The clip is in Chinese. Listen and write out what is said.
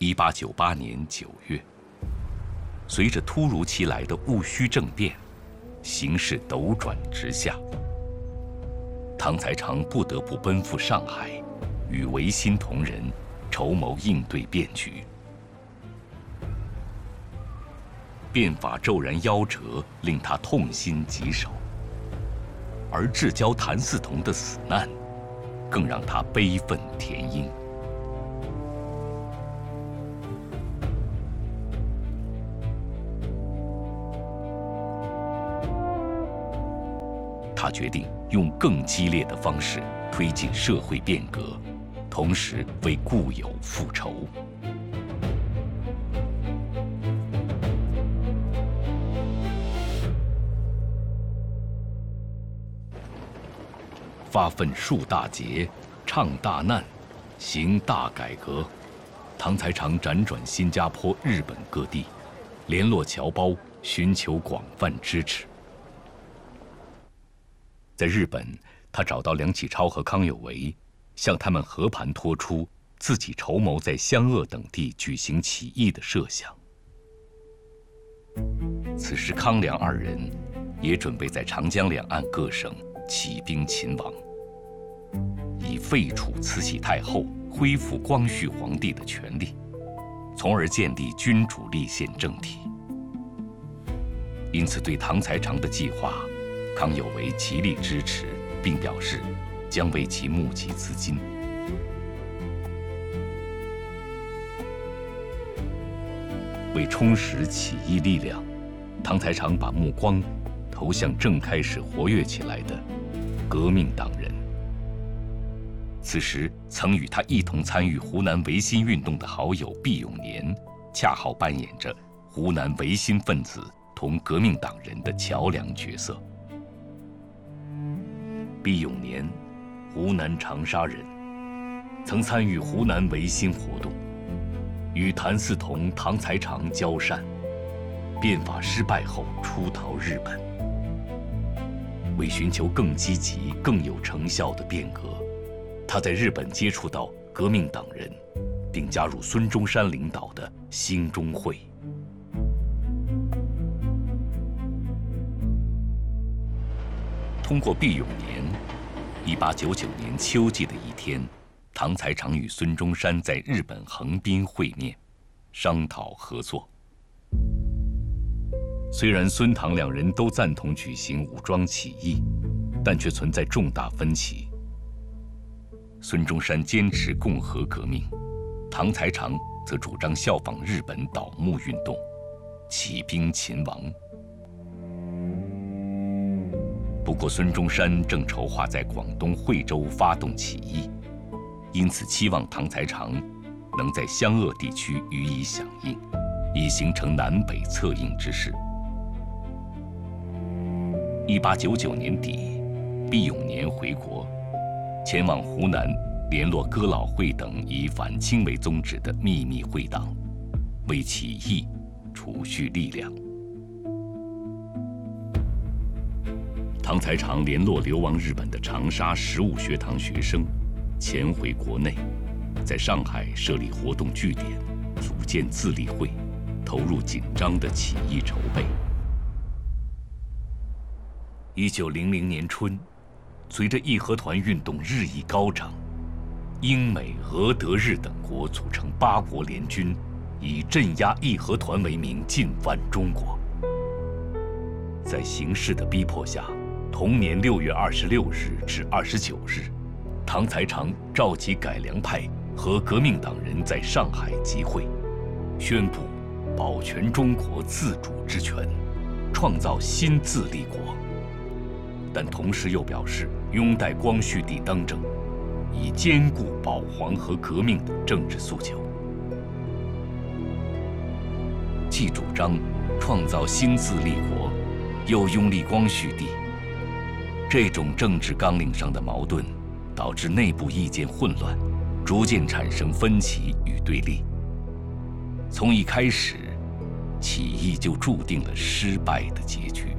1898年9月，随着突如其来的戊戌政变，形势斗转直下。唐才常不得不奔赴上海，与维新同仁筹谋应对变局。变法骤然夭折，令他痛心疾首；而至交谭嗣同的死难，更让他悲愤填膺。他决定用更激烈的方式推进社会变革，同时为故友复仇。发奋树大节，倡大难，行大改革。唐才常辗转新加坡、日本各地，联络侨胞，寻求广泛支持。在日本，他找到梁启超和康有为，向他们和盘托出自己筹谋在湘鄂等地举行起义的设想。此时，康梁二人也准备在长江两岸各省起兵勤王，以废除慈禧太后、恢复光绪皇帝的权力，从而建立君主立宪政体。因此，对唐才常的计划，康有为极力支持，并表示将为其募集资金。为充实起义力量，唐才常把目光投向正开始活跃起来的革命党人。此时，曾与他一同参与湖南维新运动的好友毕永年，恰好扮演着湖南维新分子同革命党人的桥梁角色。毕永年，湖南长沙人，曾参与湖南维新活动，与谭嗣同、唐才常交善。变法失败后出逃日本。为寻求更积极、更有成效的变革，他在日本接触到革命党人，并加入孙中山领导的兴中会。通过毕永年，1899年秋季的一天，唐才常与孙中山在日本横滨会面，商讨合作。虽然孙唐两人都赞同举行武装起义，但却存在重大分歧。孙中山坚持共和革命，唐才常则主张效仿日本倒幕运动，起兵勤王。不过，孙中山正筹划在广东惠州发动起义，因此期望唐才常能在湘鄂地区予以响应，以形成南北策应之势。1899年底，毕永年回国，前往湖南联络哥老会等以反清为宗旨的秘密会党，为起义储蓄力量。唐才常联络流亡日本的长沙15学堂学生，潜回国内，在上海设立活动据点，组建自立会，投入紧张的起义筹备。1900年春，随着义和团运动日益高涨，英美俄德日等国组成8国联军，以镇压义和团为名进犯中国。在形势的逼迫下，同年6月26日至29日，唐才常召集改良派和革命党人在上海集会，宣布保全中国自主之权，创造新自立国。但同时又表示拥戴光绪帝当政，以兼顾保皇和革命的政治诉求。既主张创造新自立国，又拥立光绪帝。这种政治纲领上的矛盾，导致内部意见混乱，逐渐产生分歧与对立。从一开始，起义就注定了失败的结局。